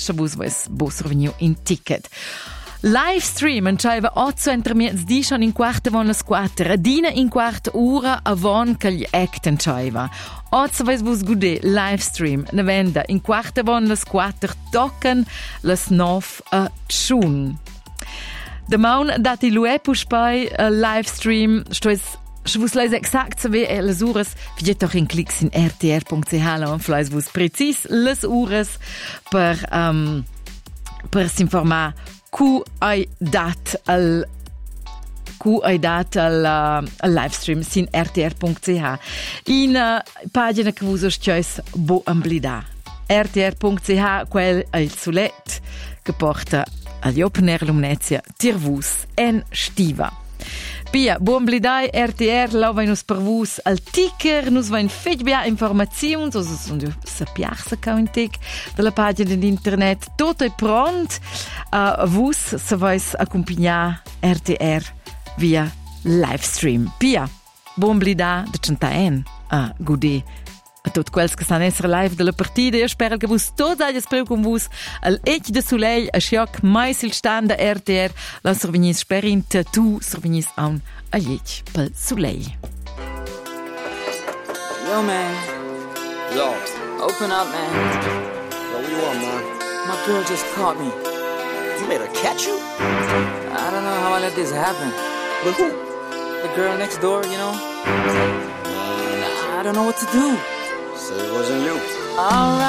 se vos surveniu in ticket. Livestream enceiva 8 entremiets di schon in quarta von las 4, adina in quarta ora avon che gli act enceiva. 8 vos gude livestream, ne venda in quarta von las 4 tocken las 9 a tschun. De maun dati lue puspai livestream stois je vous laisse exact saber les ures viet doch in klicks in rtr.ch und vielleicht vos precis les ures per s'informar cu ai dat al livestream sin rtr.ch in pagina che vos osceis bo amblida rtr.ch quel è il sulet che porta agli open air Lumnezia tirvus en stiva. Pia, buon blidai RTR, lau vai nus per vus al ticker, nus vain fetg bia informaziuns, o sapiarsa ca un tic della pagina d'internet. Tutto è pront, vus se vais accompagnar RTR via livestream. Pia, buon blidai de centaen a gudi a tot quels che stanno essere live della partita. Io spero che vos tots hagi spero con vos al ec de soleil a scioc mai sil stand da RTR la survenis sperint tu survenis aun a ec pel soleil. Yo man. Yo. Open up man. Yo, what you want, man? My girl just caught me. You made her catch you? I don't know how I let this happen. But who? The girl next door, you know? I don't know what to do. So it wasn't you. Alright.